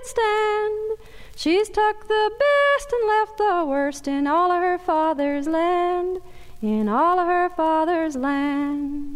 stand. She's took the best and left the worst in all of her father's land, in all of her father's land.